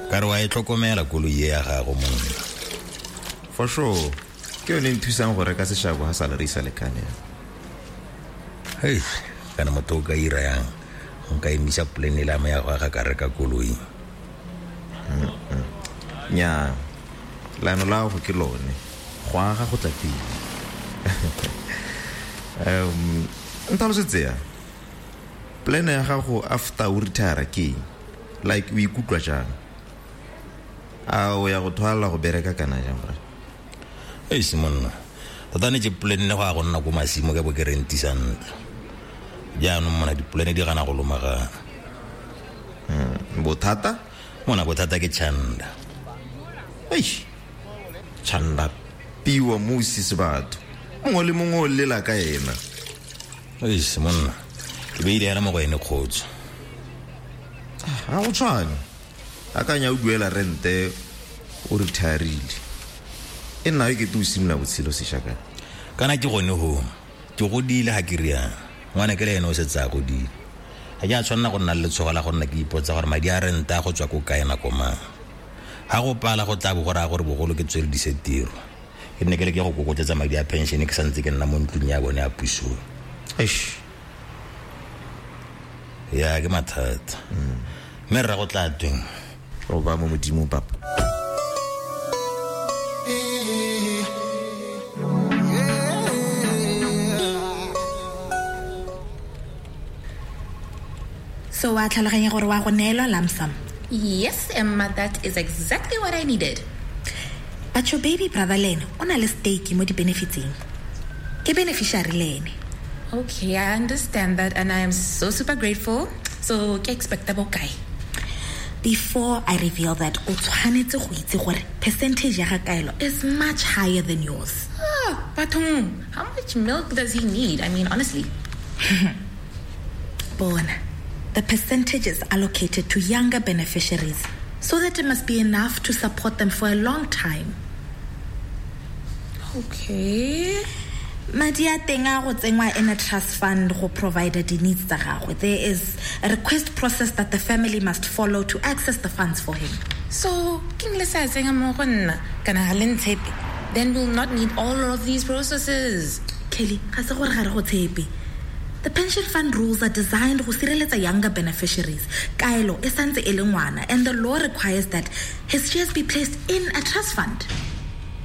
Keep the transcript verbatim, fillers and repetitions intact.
ka re wa e tlhokomela koloi ya gago monna. For sure ke yone nthusang go reka seshabo ha salary sa lekane. Hey kana motho ka ira yang nka imisa plan ile ama ya go ga ka reka koloi. Nya lano la go ke lone go aga go tla pele. um ntalo se tseya plan ya gago after o retire ke like we ikutlwa jang a o ya go thwala go bereka kana jang bra? Hey simonna tatane je plan ne ga go nna go masimo ka bo ke rentisang ja no mona di plan di gana go lomaga. Hmm bothata mona bothata ke chanda. Eish chanda piwa musi sebatho mongwe le mongwe o lela ka ena. Eish monna ke be ile ya mo go ene khotso ha o tshwane a ka nya o duela rente o retireile e nna ke tu simla botshelo se shaka kana ke gone ho ke go dile ha ke ria ngwana ke le ene o se tsa go di a ja tshwana go nna le tsogela go nna ke ipotsa gore madi a renta go tswa ko kaena koma ha go pala go tla bo gore a gore bogolo ke tswele di setiro ke nne ke le ke go kokotsa madi a pension ke santse ke nna mo ntlung ya bone a puso. eish ya ke mathata mme ra go tla tweng o ba mo modimo papa. So wa tlhaloganya gore wa go neelwa lump sum? Yes, Emma, that is exactly what I needed. But your baby brother Len o na le stake mo di benefitsing. Ke beneficiary Len. Okay, I understand that and I am so super grateful. So ke expectable guy. Before I reveal that, o tshwanetse go itse gore percentage ya ga Kaelo is much higher than yours. Ah, but um, how much milk does he need? I mean, honestly. Bona, the percentage is allocated to younger beneficiaries, so that it must be enough to support them for a long time. Okay. Madi a teng a go tsengwa in a trust fund go provide the needs tsa gagwe. There is a request process that the family must follow to access the funds for him. So, king le sa tsenga mo go nna kana ha le ntshepe, then we'll not need all of these processes. Kelly, ga se gore ga re go tshepe. The pension fund rules are designed to sireletsa younger beneficiaries. Kaelo e santse e le ngwana, and the law requires that his shares be placed in a trust fund.